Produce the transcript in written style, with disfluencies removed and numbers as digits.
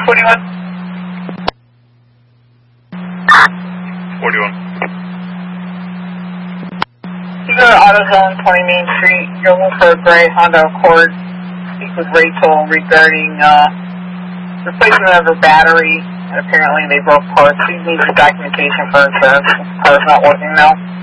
41. 41. You go to AutoZone, 20 Main Street. You're looking for a gray Honda Accord. Speak with Rachel regarding replacement of her battery. And apparently they broke parts. She needs documentation for insurance. The car's not working now.